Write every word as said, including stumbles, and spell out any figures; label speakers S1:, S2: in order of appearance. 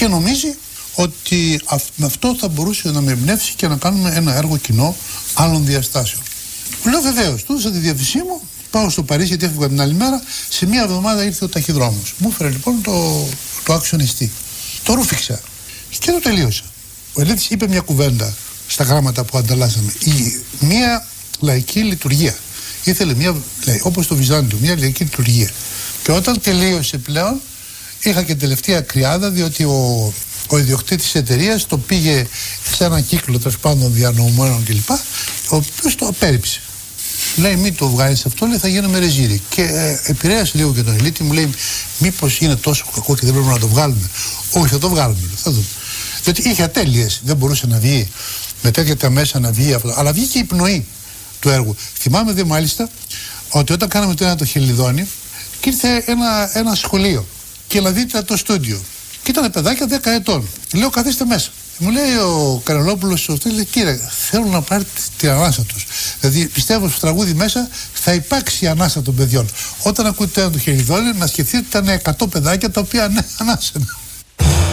S1: και νομίζει ότι με αυτό θα μπορούσε να με εμπνεύσει και να κάνουμε ένα έργο κοινό άλλων διαστάσεων. Μου λέω βεβαίως, του έδωσα τη διεύθυνσή μου, πάω στο Παρίσι γιατί έφυγα την άλλη μέρα, σε μία εβδομάδα ήρθε ο ταχυδρόμος. Μου έφερε λοιπόν το, το Action ες τι. Το ρούφηξα και το τελείωσα. Ο Ελίτης είπε μια κουβέντα στα γράμματα που ανταλλάσσαμε. Η, μια λαϊκή λειτουργία. Ήθελε μια, λέει, όπως το Βυζάντιο, μια λαϊκή λειτουργία. Και όταν τελείωσε πλέον, είχα και τελευταία κρυάδα, διότι ο, ο ιδιοκτήτης της εταιρείας το πήγε σε έναν κύκλο τέλος πάντων διανοωμένων κλπ. Ο οποίος το απέρριψε. Λέει, μην το βγάλεις αυτό, λέει, θα γίνουμε ρεζίρι. Και ε, επηρέασε λίγο και τον Ελίτη, μου λέει, μήπως είναι τόσο κακό και δεν πρέπει να το βγάλουμε. Όχι, θα το βγάλουμε. Θα δούμε. Διότι είχε ατέλειες, δεν μπορούσε να βγει με τέτοια τα μέσα να βγει αυτό. Αλλά βγήκε η πνοή του έργου. Θυμάμαι δε μάλιστα ότι όταν κάναμε το ένα το Χελιδόνι, και ήρθε ένα, ένα σχολείο και να δείτε το στούντιο. Και ήταν παιδάκια δέκα ετών. Λέω, καθίστε μέσα. Μου λέει ο Καρελόπουλος, λέει, κύριε, θέλουν να πάρει την ανάσα τους. Δηλαδή, πιστεύω στο τραγούδι μέσα θα υπάρξει η ανάσα των παιδιών. Όταν ακούτε ένα το Χελιδόνι, να σκεφτείτε ότι ήταν εκατό παιδάκια τα οποία ναι, ανάσαν.